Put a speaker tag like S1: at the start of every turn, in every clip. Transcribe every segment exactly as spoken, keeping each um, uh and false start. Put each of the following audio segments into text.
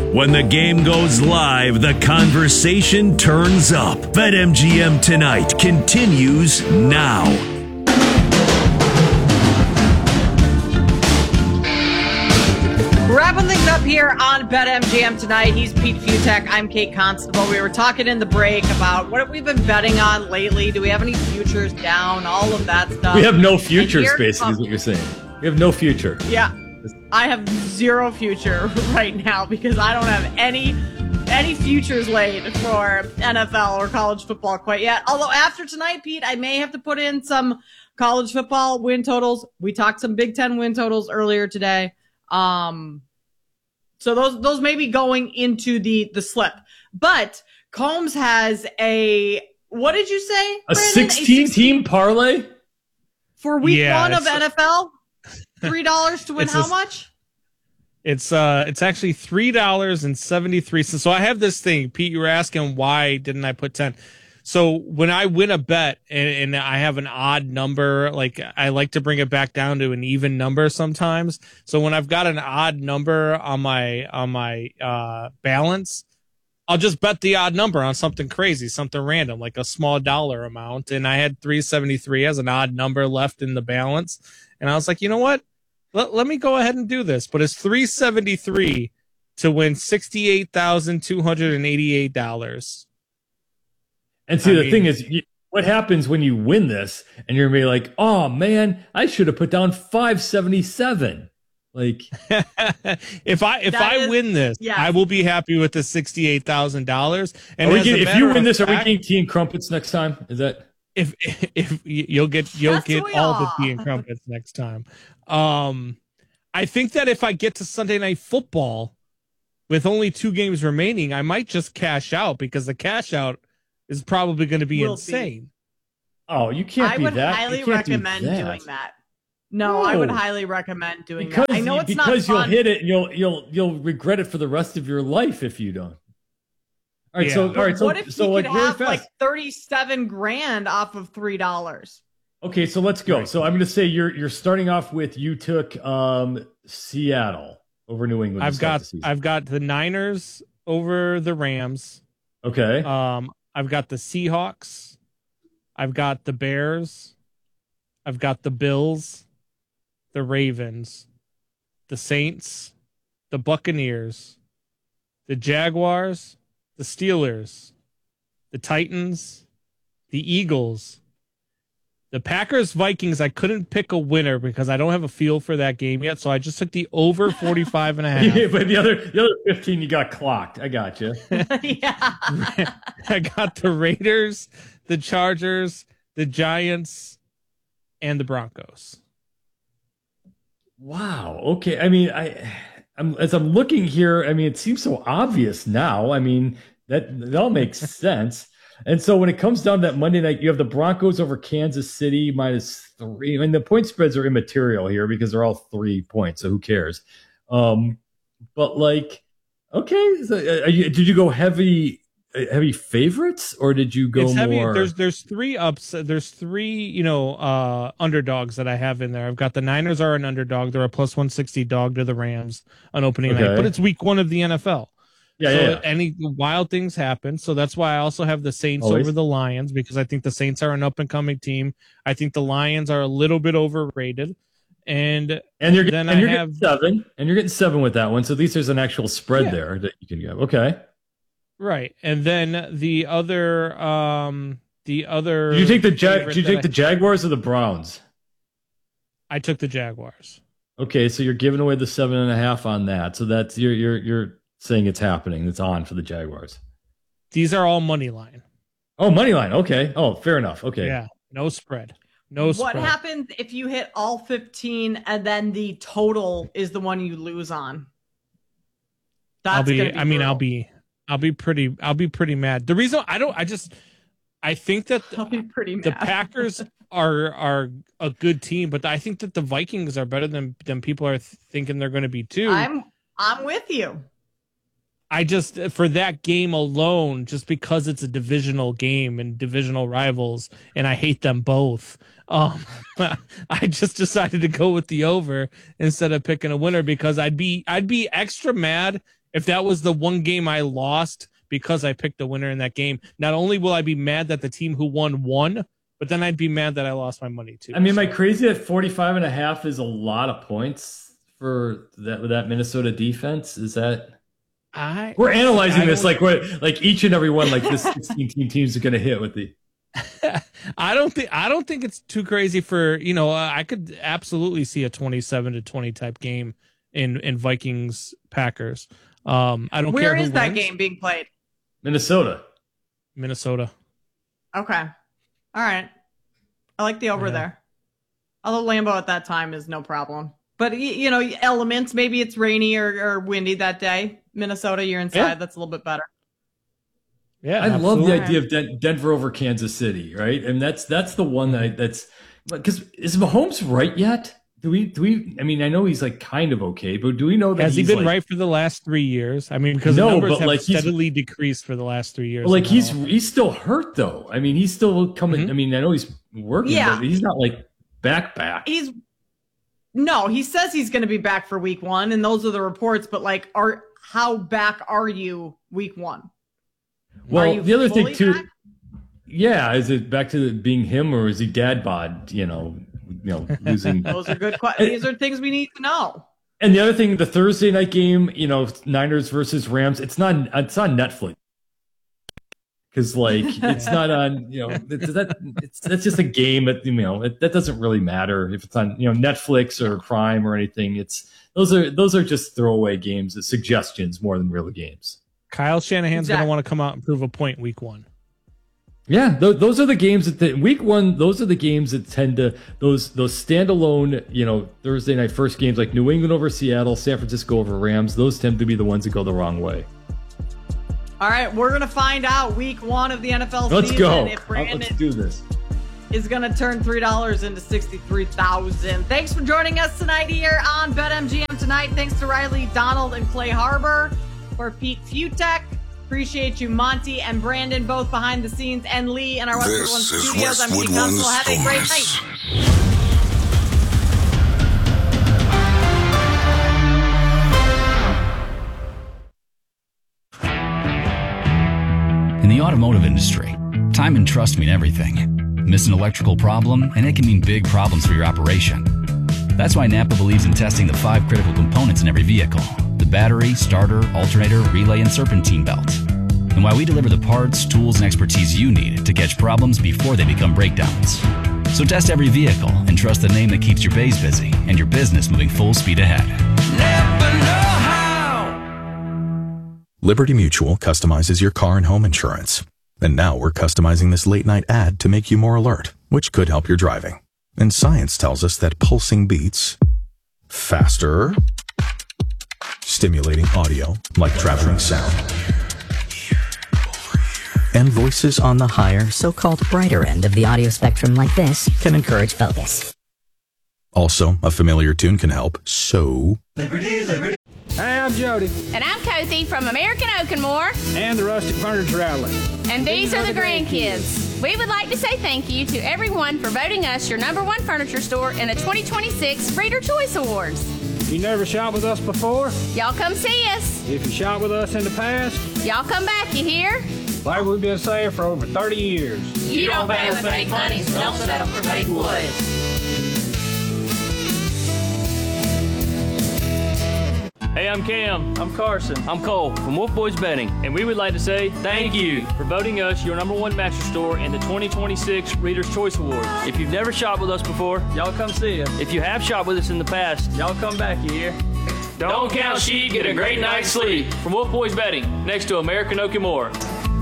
S1: When the game goes live, the conversation turns up. BetMGM Tonight continues now.
S2: Wrapping things up here on BetMGM Tonight. He's Pete Fiutak. I'm Kate Constable. We were talking in the break about what have we been betting on lately. Do we have any futures down? All of that stuff.
S3: We have no futures, basically, is what you're saying. We have no future.
S2: Yeah. I have zero future right now because I don't have any any futures laid for N F L or college football quite yet. Although after tonight, Pete, I may have to put in some college football win totals. We talked some Big Ten win totals earlier today. Um, so those, those may be going into the, the slip, but Combs has a, what did you say?
S3: A sixteen team parlay
S2: for week
S4: yeah,
S2: one of N F L? Three dollars to win how
S4: a,
S2: much?
S4: It's, uh, it's actually three dollars and seventy-three cents. So I have this thing, Pete, you were asking why didn't I put ten? So when I win a bet and, and I have an odd number, like I like to bring it back down to an even number sometimes. So when I've got an odd number on my on my uh, balance, I'll just bet the odd number on something crazy, something random, like a small dollar amount. And I had three seventy-three as an odd number left in the balance. And I was like, you know what? Let, let me go ahead and do this. But it's three seventy-three to win sixty-eight thousand two hundred eighty-eight dollars.
S3: And see,
S4: I
S3: the
S4: mean,
S3: thing is, you, what happens when you win this and you're going to be like, oh, man, I should have put down five seventy-seven. Like,
S4: if I if
S2: That
S4: I
S2: is-
S4: win this,
S2: yeah.
S4: I will be happy with the sixty-eight thousand dollars. And
S3: are we
S4: as a
S3: getting, if
S4: matter
S3: you win
S4: of
S3: this, are we
S4: fact,
S3: getting tea and crumpets next time? Is that?
S4: if if you'll get you'll
S2: Yes,
S4: get
S2: we
S4: all the
S2: are.
S4: tea and crumpets next time. Um, I think that if I get to Sunday Night Football with only two games remaining, I might just cash out because the cash out is probably going to be
S2: Will be.
S4: insane.
S3: Oh, you can't
S2: I
S3: be
S2: would
S3: that.
S2: highly
S3: You can't do
S2: recommend
S3: that.
S2: doing that. No, I would
S3: No.
S2: highly recommend doing
S3: Because,
S2: that. I know it's
S3: because
S2: not
S3: you'll
S2: fun.
S3: hit it and you'll you'll you'll regret it for the rest of your life if you don't. All right,
S4: Yeah.
S3: so
S4: But
S3: all right, so
S2: what if
S3: so
S2: you
S3: like
S2: could
S3: very
S2: have
S3: fast.
S2: like thirty-seven grand off of three dollars?
S3: Okay, so let's go.
S4: Right.
S3: So I'm going to say you're you're starting off with you took um, Seattle over New England. to
S4: I've
S3: start
S4: got
S3: the season.
S4: I've got the Niners over the Rams.
S3: okay.
S4: Um, I've got the Seahawks. I've got the Bears. I've got the Bills, the Ravens, the Saints, the Buccaneers, the Jaguars, the Steelers, the Titans, the Eagles, the Packers, Vikings. I couldn't pick a winner because I don't have a feel for that game yet, so I just took the over forty-five and a half.
S3: Yeah, but the other the other fifteen you got clocked. I got you.
S2: Yeah.
S4: I got the Raiders, the Chargers, the Giants, and the Broncos.
S3: Wow. Okay. I mean, I I'm as I'm looking here, I mean, it seems so obvious now. I mean, that that all makes sense. And so when it comes down to that Monday night, you have the Broncos over Kansas City minus three. I mean, the point spreads are immaterial here because they're all three points, so who cares? Um, but like, okay, so, uh, are you, did you go heavy uh, heavy favorites or did you go
S4: It's heavy.
S3: more?
S4: There's there's three ups. There's three you know uh, underdogs that I have in there. I've got the Niners are an underdog. They're a plus one sixty dog to the Rams on opening
S3: Okay.
S4: night, but it's week one of the N F L.
S3: yeah,
S4: so
S3: yeah, yeah.
S4: any wild things happen. So that's why I also have the Saints
S3: Always.
S4: over the Lions because I think the Saints are an up and coming team. I think the Lions are a little bit overrated. And
S3: And you're,
S4: then
S3: and
S4: I
S3: you're
S4: have-
S3: getting seven, and you're getting seven with that one. So at least there's an actual spread
S4: Yeah.
S3: there that you can get. Okay.
S4: right. And then the other um the other
S3: Did you take the Jag?
S4: favorite
S3: Did you
S4: that
S3: take the Jaguars or the Browns?
S4: I, I took the Jaguars.
S3: Okay, so you're giving away the seven and a half on that. So that's you're you're you're saying it's happening. It's on for the Jaguars.
S4: These are all money line.
S3: Oh, money line. Okay. Oh, fair enough. Okay.
S4: Yeah, no spread. No
S2: What
S4: spread.
S2: happens if you hit all fifteen and then the total is the one you lose on? That's
S4: I'll be,
S2: gonna be
S4: I mean, I'll
S2: brutal.
S4: be I'll be pretty I'll be pretty mad. The reason I don't I just I think that
S2: I'll be pretty mad.
S4: the Packers are are a good team, but I think that the Vikings are better than than people are thinking they're going to be too.
S2: I'm I'm with you.
S4: I just for that game alone, just because it's a divisional game and divisional rivals, and I hate them both. Um, I just decided to go with the over instead of picking a winner because I'd be I'd be extra mad If that was the one game I lost because I picked a winner in that game, not only will I be mad that the team who won won, but then I'd be mad that I lost my money too.
S3: I mean, am I crazy that forty-five and a half is a lot of points for that that Minnesota defense? Is that
S4: I
S3: we're analyzing
S4: I
S3: this like what like each and every one like this sixteen team teams are going to hit with the.
S4: I don't think I don't think it's too crazy for, you know, uh, I could absolutely see a twenty-seven to twenty type game in in Vikings Packers. Um, I don't
S2: Where
S4: care. Where
S2: is that game being played?
S3: Minnesota.
S4: Minnesota.
S2: Okay. All right. I like the over
S4: Yeah.
S2: there. Although Lambeau at that time is no problem. But, y- you know, elements, maybe it's rainy or, or windy that day. Minnesota, you're inside.
S4: Yeah.
S2: That's a little bit better.
S4: Yeah,
S3: I love the
S4: absolutely.
S3: idea of Den- Denver over Kansas City, right? And that's that's the one that I, that's because is Mahomes right yet? Do we do we? I mean, I know he's like kind of okay, but do we know that
S4: Has he
S3: he's
S4: been
S3: like,
S4: right for the last three years? I mean, because the
S3: No,
S4: numbers
S3: but,
S4: have
S3: like, he's-
S4: steadily decreased for the last three years.
S3: Like he's
S4: now.
S3: he's still hurt though. I mean, he's still coming.
S4: Mhm.
S3: I mean, I know he's working,
S2: Yeah.
S3: but he's not like back back.
S2: He's no, he says he's going to be back for week one, and those are the reports. But like, are how back are you week one?
S3: Well,
S2: Are you
S3: the other thing
S2: fully
S3: too,
S2: back?
S3: yeah, is it back to being him or is he dad bod? You know, you know, losing.
S2: Those are good questions. These are things we need to know.
S3: And the other thing, the Thursday night game, you know, Niners versus Rams, it's not it's on Netflix. Because like it's not on, you know, it's, that it's that's just a game. That you know, it, that doesn't really matter if it's on, you know, Netflix or Prime or anything. It's those are those are just throwaway games, it's suggestions more than real games.
S4: Kyle Shanahan's
S2: Exactly.
S4: going to want to come out and prove a point week one.
S3: Yeah, th- those are the games that the, week one. Those are the games that tend to those those standalone, you know, Thursday night first games like New England over Seattle, San Francisco over Rams. Those tend to be the ones that go the wrong way.
S2: All right, we're gonna find out week one of the N F L
S3: Let's
S2: season
S3: go.
S2: if
S3: Uh,
S2: Brandon
S3: Let's do this.
S2: is gonna turn three dollars into sixty-three thousand. Thanks for joining us tonight here on BetMGM Tonight. Thanks to Riley Donald and Clay Harbor. For Pete Futek. Appreciate you, Monty and Brandon, both behind the scenes, and Lee in our Westwood One
S5: This is
S2: studios. I'm
S5: Westwood
S2: Pete
S5: One
S2: Gunsel. Have a great
S5: Stores.
S2: night.
S6: In the automotive industry, time and trust mean everything. Miss an electrical problem, and it can mean big problems for your operation. That's why Napa believes in testing the five critical components in every vehicle: the battery, starter, alternator, relay, and serpentine belt. And why we deliver the parts, tools, and expertise you need to catch problems before they become breakdowns. So test every vehicle and trust the name that keeps your bays busy and your business moving full speed ahead.
S7: Liberty Mutual customizes your car and home insurance. And now we're customizing this late night ad to make you more alert, which could help your driving. And science tells us that pulsing beats faster, stimulating audio like traveling sound, and voices on the
S8: higher, so-called brighter end of the audio spectrum like this can encourage focus.
S7: Also, a familiar tune can help. So,
S9: Hey, I'm Jody,
S10: And I'm Kathy from American Oak and More,
S9: and the Rustic Furniture Outlet.
S10: and these are the grandkids. We would like to say thank you to everyone for voting us your number one furniture store in the twenty twenty-six Reader Choice Awards.
S9: You never shot with us before?
S10: Y'all come see us.
S9: If you shot with us in the past,
S10: Y'all come back, you hear?
S9: like we've been saying for over thirty years.
S10: You don't pay with fake money, so don't settle for fake wood.
S11: Hey, I'm Cam. I'm Carson. I'm Cole from Wolf Boys Betting, and we would like to say thank you for voting us your number one mattress store in the twenty twenty-six Reader's Choice Awards. If you've never shopped with us before, y'all come see us. If you have shopped with us in the past, y'all come back, you hear? Don't count sheep, get a great night's sleep. From Wolf Boys Betting, next to American Oak and More.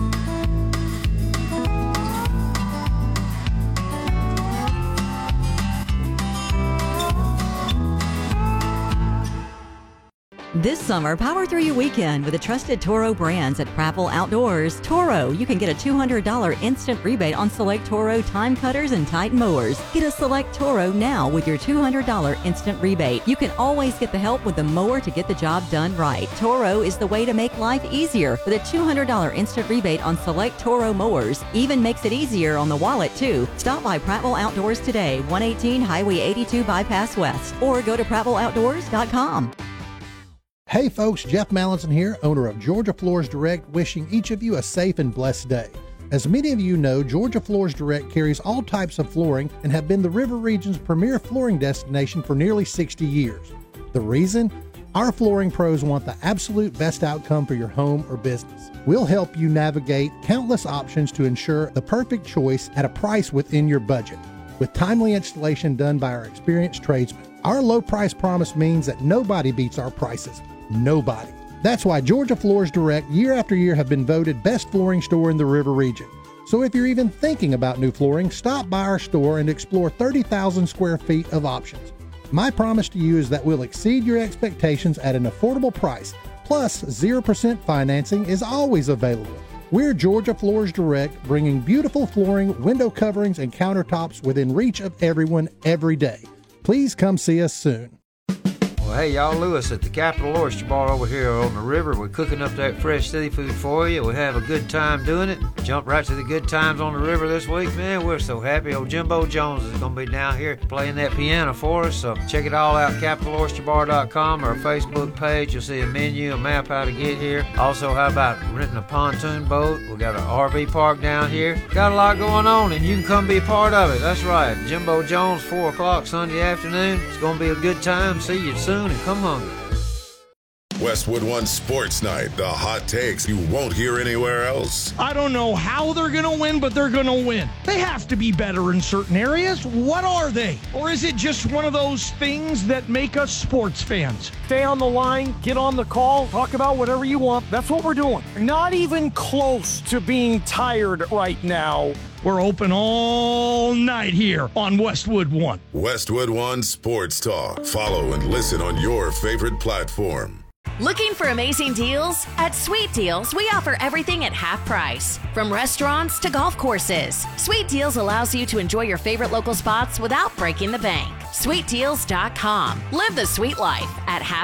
S12: This summer, power through your weekend with the trusted Toro brands at Prattville Outdoors. Toro, you can get a two hundred dollars instant rebate on select Toro time cutters and Titan mowers. Get a select Toro now with your two hundred dollars instant rebate. You can always get the help with the mower to get the job done right. Toro is the way to make life easier with a two hundred dollars instant rebate on select Toro mowers. Even makes it easier on the wallet, too. Stop by Prattville Outdoors today, one eighteen Highway eighty-two Bypass West, or go to prattville outdoors dot com.
S5: Hey folks, Jeff Mallinson here, owner of Georgia Floors Direct, wishing each of you a safe and blessed day. As many of you know, Georgia Floors Direct carries all types of flooring and have been the River Region's premier flooring destination for nearly sixty years. The reason? Our flooring pros want the absolute best outcome for your home or business. We'll help you navigate countless options to ensure the perfect choice at a price within your budget, with timely installation done by our experienced tradesmen. Our low price promise means that nobody beats our prices. Nobody. That's why Georgia Floors Direct year after year have been voted best flooring store in the River Region. So if you're even thinking about new flooring, stop by our store and explore thirty thousand square feet of options. My promise to you is that we'll exceed your expectations at an affordable price, plus zero percent financing is always available. We're Georgia Floors Direct, bringing beautiful flooring, window coverings, and countertops within reach of everyone every day. Please come see us soon.
S13: Well, hey, y'all, Lewis at the Capital Oyster Bar over here on the river. We're cooking up that fresh seafood for you. We have a good time doing it. Jump right to the good times on the river this week, man. We're so happy. Old Jimbo Jones is going to be down here playing that piano for us. So check it all out, capital oyster bar dot com, our Facebook page. You'll see a menu, a map how to get here. Also, how about renting a pontoon boat? We got an R V park down here. Got a lot going on, and you can come be a part of it. That's right. Jimbo Jones, four o'clock Sunday afternoon. It's going to be a good time. See you soon. And come hungry.
S14: Westwood One Sports Night, the hot takes you won't hear anywhere else.
S15: I don't know how they're going to win, but they're going to win. They have to be better in certain areas. What are they? Or is it just one of those things that make us sports fans? Stay on the line, get on the call, talk about whatever you want. That's what we're doing. Not even close to being tired right now. We're open all night here on Westwood One.
S14: Westwood One Sports Talk. Follow and listen on your favorite platform.
S16: Looking for amazing deals? At Sweet Deals, we offer everything at half price, from restaurants to golf courses. Sweet Deals allows you to enjoy your favorite local spots without breaking the bank. sweet deals dot com. Live the sweet life at half